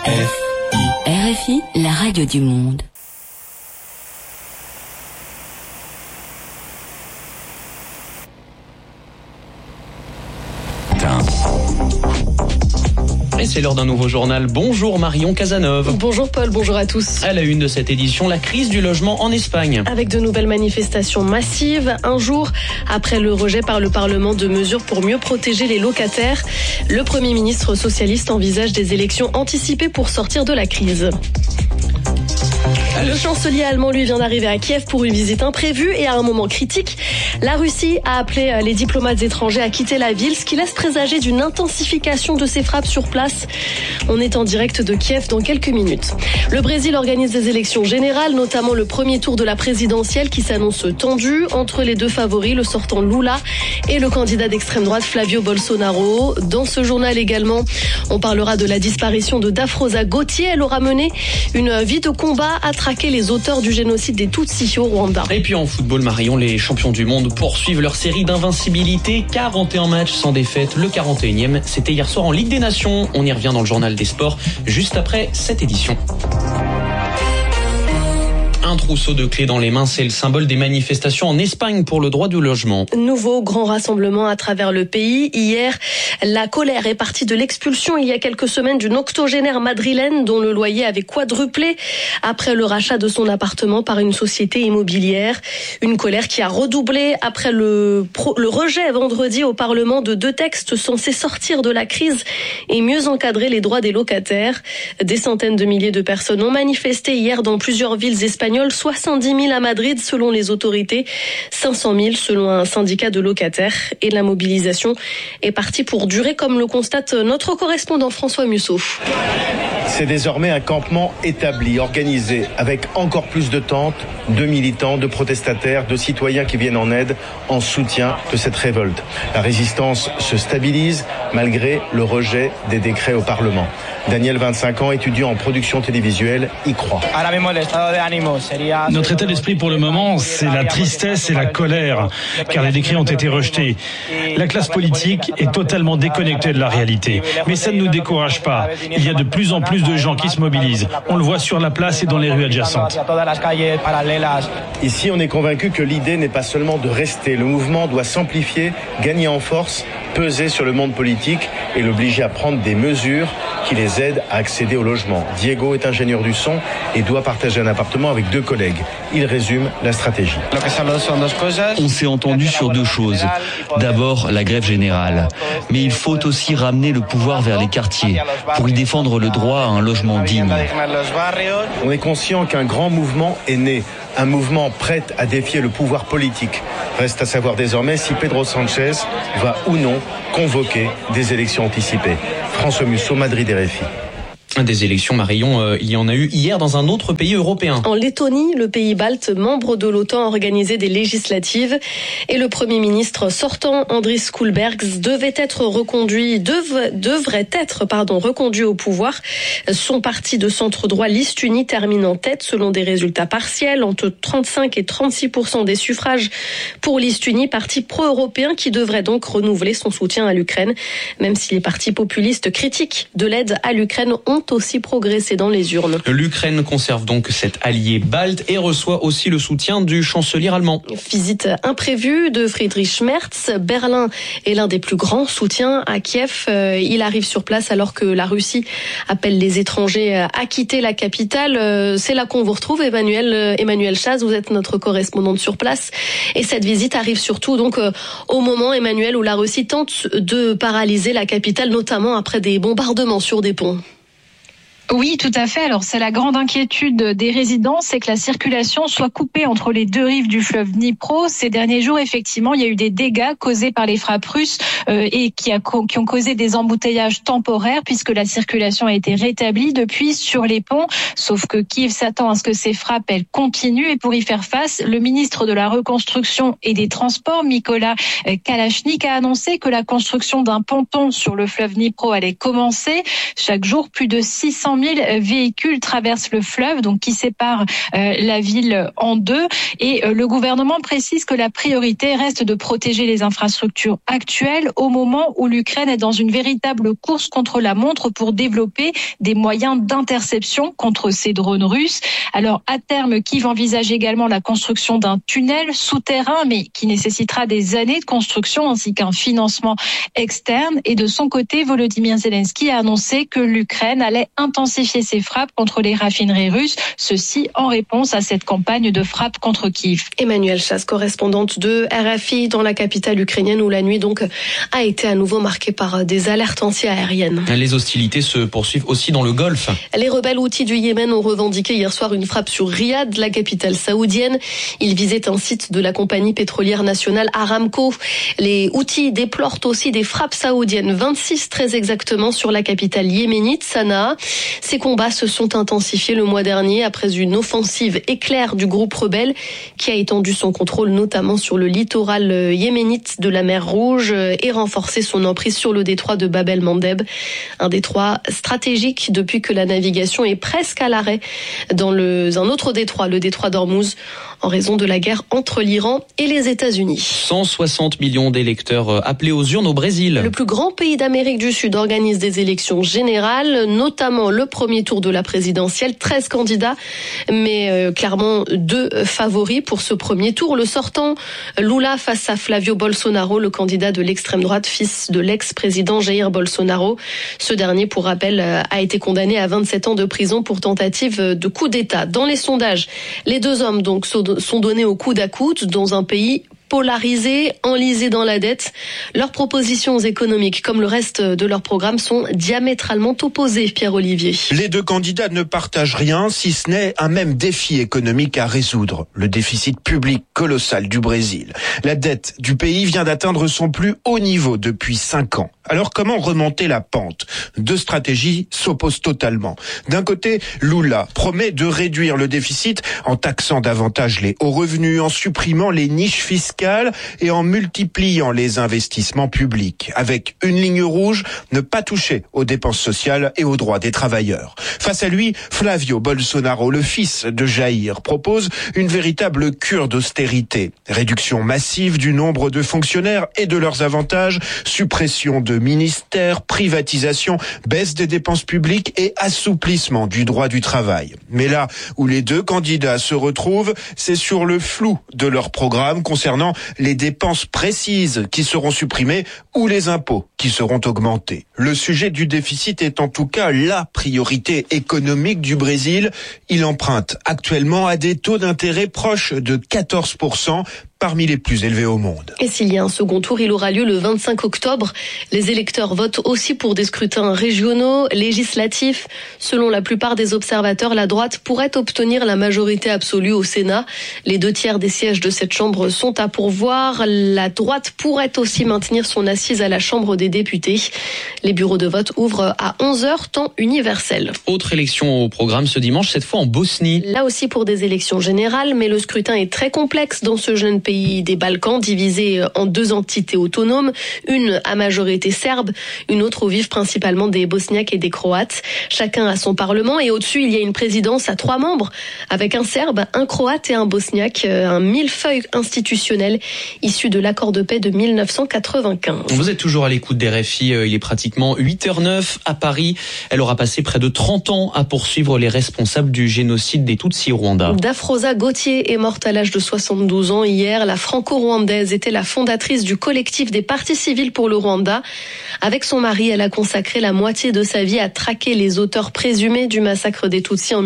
RFI, la radio du monde. Et c'est l'heure d'un nouveau journal. Bonjour Marion Cazeneuve. Bonjour Paul, bonjour à tous. À la une de cette édition, la crise du logement en Espagne. Avec de nouvelles manifestations massives, un jour après le rejet par le Parlement de mesures pour mieux protéger les locataires, le Premier ministre socialiste envisage des élections anticipées pour sortir de la crise. Le chancelier allemand, lui, vient d'arriver à Kiev pour une visite imprévue et à un moment critique. La Russie a appelé les diplomates étrangers à quitter la ville, ce qui laisse présager d'une intensification de ses frappes sur place. On est en direct de Kiev dans quelques minutes. Le Brésil organise des élections générales, notamment le premier tour de la présidentielle qui s'annonce tendu entre les deux favoris, le sortant Lula et le candidat d'extrême droite Flavio Bolsonaro. Dans ce journal également, on parlera de la disparition de Dafrosa Gautier. Elle aura mené une vie de combat à traquer les auteurs du génocide des Tutsis au Rwanda. Et puis en football, Marion, les champions du monde poursuivent leur série d'invincibilité. 41 matchs sans défaite. Le 41e, c'était hier soir en Ligue des Nations. On y revient dans le journal des sports, juste après cette édition. Un trousseau de clés dans les mains, c'est le symbole des manifestations en Espagne pour le droit du logement. Nouveau grand rassemblement à travers le pays. Hier, la colère est partie de l'expulsion il y a quelques semaines d'une octogénaire madrilène dont le loyer avait quadruplé après le rachat de son appartement par une société immobilière. Une colère qui a redoublé après le rejet vendredi au Parlement de 2 textes censés sortir de la crise et mieux encadrer les droits des locataires. Des centaines de milliers de personnes ont manifesté hier dans plusieurs villes espagnoles. 70 000 à Madrid selon les autorités, 500 000 selon un syndicat de locataires. Et la mobilisation est partie pour durer, comme le constate notre correspondant François Musso. C'est désormais un campement établi, organisé, avec encore plus de tentes, de militants, de protestataires, de citoyens qui viennent en aide, en soutien de cette révolte. La résistance se stabilise malgré le rejet des décrets au Parlement. Daniel, 25 ans, étudiant en production télévisuelle, y croit. Notre état d'esprit pour le moment, c'est la tristesse et la colère, car les décrets ont été rejetés. La classe politique est totalement déconnectée de la réalité. Mais ça ne nous décourage pas. Il y a de plus en plus de gens qui se mobilisent. On le voit sur la place et dans les rues adjacentes. Ici, on est convaincu que l'idée n'est pas seulement de rester. Le mouvement doit s'amplifier, gagner en force, peser sur le monde politique et l'obliger à prendre des mesures qui les aident à accéder au logement. Diego est ingénieur du son et doit partager un appartement avec 2 collègues. Il résume la stratégie. On s'est entendu sur 2 choses. D'abord, la grève générale. Mais il faut aussi ramener le pouvoir vers les quartiers pour y défendre le droit à un logement digne. On est conscient qu'un grand mouvement est né. Un mouvement prêt à défier le pouvoir politique. Reste à savoir désormais si Pedro Sanchez va ou non convoquer des élections anticipées. François Musso, Madrid, RFI. Des élections, Marion, il y en a eu hier dans un autre pays européen. En Lettonie, le pays balte, membre de l'OTAN, a organisé des législatives et le Premier ministre sortant, Andris Kulbergs, devrait être reconduit au pouvoir. Son parti de centre-droit, Liste Unie, termine en tête selon des résultats partiels, entre 35 et 36% des suffrages pour Liste Unie, parti pro-européen qui devrait donc renouveler son soutien à l'Ukraine, même si les partis populistes critiques de l'aide à l'Ukraine ont aussi progressé dans les urnes. L'Ukraine conserve donc cet allié balte et reçoit aussi le soutien du chancelier allemand. Visite imprévue de Friedrich Merz. Berlin est l'un des plus grands soutiens à Kiev. Il arrive sur place alors que la Russie appelle les étrangers à quitter la capitale. C'est là qu'on vous retrouve, Emmanuel Chaz. Vous êtes notre correspondante sur place. Et cette visite arrive surtout donc au moment, Emmanuel, où la Russie tente de paralyser la capitale, notamment après des bombardements sur des ponts. Oui, tout à fait. Alors, c'est la grande inquiétude des résidents, c'est que la circulation soit coupée entre les 2 rives du fleuve Dnipro. Ces derniers jours, effectivement, il y a eu des dégâts causés par les frappes russes et qui ont causé des embouteillages temporaires puisque la circulation a été rétablie depuis sur les ponts. Sauf que Kiev s'attend à ce que ces frappes, elles continuent. Et pour y faire face, le ministre de la Reconstruction et des Transports, Mykola Kalashnik, a annoncé que la construction d'un ponton sur le fleuve Dnipro allait commencer. Chaque jour, plus de 600 200 000 véhicules traversent le fleuve, donc qui sépare la ville en deux. Et le gouvernement précise que la priorité reste de protéger les infrastructures actuelles au moment où l'Ukraine est dans une véritable course contre la montre pour développer des moyens d'interception contre ces drones russes. Alors à terme, Kiev envisage également la construction d'un tunnel souterrain, mais qui nécessitera des années de construction ainsi qu'un financement externe. Et de son côté, Volodymyr Zelensky a annoncé que l'Ukraine allait intensifier ses frappes contre les raffineries russes, ceci en réponse à cette campagne de frappe contre Kiev. Emmanuelle Chasse, correspondante de RFI dans la capitale ukrainienne où la nuit donc a été à nouveau marquée par des alertes anti-aériennes. Les hostilités se poursuivent aussi dans le Golfe. Les rebelles houthis du Yémen ont revendiqué hier soir une frappe sur Riyad, la capitale saoudienne. Ils visaient un site de la compagnie pétrolière nationale Aramco. Les houthis déplorent aussi des frappes saoudiennes, 26 très exactement, sur la capitale yéménite, Sanaa. Ces combats se sont intensifiés le mois dernier après une offensive éclair du groupe rebelle qui a étendu son contrôle notamment sur le littoral yéménite de la mer Rouge et renforcé son emprise sur le détroit de Bab el-Mandeb, un détroit stratégique depuis que la navigation est presque à l'arrêt dans un autre détroit, le détroit d'Ormuz, en raison de la guerre entre l'Iran et les États-Unis. 160 millions d'électeurs appelés aux urnes au Brésil. Le plus grand pays d'Amérique du Sud organise des élections générales, notamment le premier tour de la présidentielle. 13 candidats, mais clairement 2 favoris pour ce premier tour. Le sortant, Lula face à Flavio Bolsonaro, le candidat de l'extrême droite, fils de l'ex-président Jair Bolsonaro. Ce dernier, pour rappel, a été condamné à 27 ans de prison pour tentative de coup d'État. Dans les sondages, les 2 hommes donc sont donnés au coude à coude dans un pays polarisés, enlisés dans la dette. Leurs propositions économiques, comme le reste de leur programme, sont diamétralement opposées, Pierre-Olivier. Les 2 candidats ne partagent rien, si ce n'est un même défi économique à résoudre. Le déficit public colossal du Brésil. La dette du pays vient d'atteindre son plus haut niveau depuis 5 ans. Alors comment remonter la pente ? 2 stratégies s'opposent totalement. D'un côté, Lula promet de réduire le déficit en taxant davantage les hauts revenus, en supprimant les niches fiscales et en multipliant les investissements publics. Avec une ligne rouge, ne pas toucher aux dépenses sociales et aux droits des travailleurs. Face à lui, Flavio Bolsonaro, le fils de Jair, propose une véritable cure d'austérité. Réduction massive du nombre de fonctionnaires et de leurs avantages, suppression de ministères, privatisation, baisse des dépenses publiques et assouplissement du droit du travail. Mais là où les 2 candidats se retrouvent, c'est sur le flou de leur programme concernant les dépenses précises qui seront supprimées ou les impôts qui seront augmentés. Le sujet du déficit est en tout cas la priorité économique du Brésil. Il emprunte actuellement à des taux d'intérêt proches de 14%, parmi les plus élevés au monde. Et s'il y a un second tour, il aura lieu le 25 octobre. Les électeurs votent aussi pour des scrutins régionaux, législatifs. Selon la plupart des observateurs, la droite pourrait obtenir la majorité absolue au Sénat. Les 2/3 des sièges de cette chambre sont à pourvoir. La droite pourrait aussi maintenir son assise à la Chambre des députés. Les bureaux de vote ouvrent à 11h, temps universel. Autre élection au programme ce dimanche, cette fois en Bosnie. Là aussi pour des élections générales, mais le scrutin est très complexe dans ce jeune pays des Balkans, divisé en 2 entités autonomes, une à majorité serbe, une autre où vivent principalement des Bosniaques et des Croates. Chacun a son parlement et au-dessus, il y a une présidence à 3 membres, avec un Serbe, un Croate et un Bosniaque, un millefeuille institutionnel issu de l'accord de paix de 1995. Vous êtes toujours à l'écoute des RFI, il est pratiquement 8h09 à Paris. Elle aura passé près de 30 ans à poursuivre les responsables du génocide des Tutsis au Rwanda. Dafrosa Gauthier est morte à l'âge de 72 ans hier. La franco-rwandaise était la fondatrice du collectif des parties civiles pour le Rwanda. Avec son mari, elle a consacré la moitié de sa vie à traquer les auteurs présumés du massacre des Tutsis en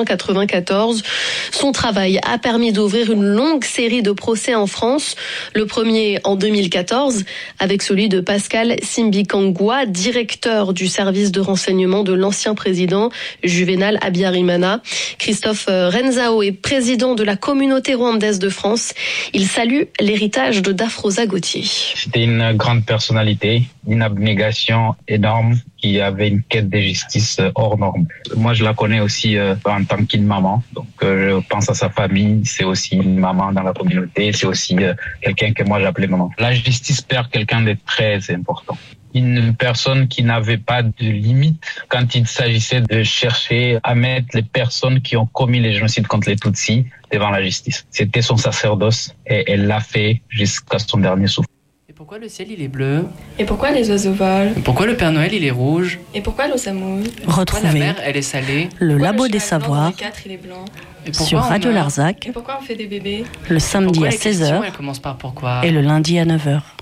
1994. Son travail a permis d'ouvrir une longue série de procès en France. Le premier en 2014, avec celui de Pascal Simbikangwa, directeur du service de renseignement de l'ancien président Juvenal Habyarimana. Christophe Renzao est président de la communauté rwandaise de France. Il salue l'héritage de Dafrosa Gauthier. C'était une grande personnalité, une abnégation énorme qui avait une quête de justice hors norme. Moi, je la connais aussi en tant qu'une maman. Donc, je pense à sa famille. C'est aussi une maman dans la communauté. C'est aussi quelqu'un que moi j'appelais maman. La justice perd quelqu'un de très important. une personne qui n'avait pas de limite quand il s'agissait de chercher à mettre les personnes qui ont commis les génocides contre les Tutsis devant la justice. C'était son sacerdoce et elle l'a fait jusqu'à son dernier souffle. Et pourquoi le ciel il est bleu? Et pourquoi les oiseaux volent? Et pourquoi le Père Noël il est rouge? Et pourquoi l'eau s'amouille? Retrouvez la mer elle est salée? Le Labo des Savoirs sur Radio Larzac et pourquoi on fait des bébés? le samedi à 16h elle commence par pourquoi? et le lundi à 9h.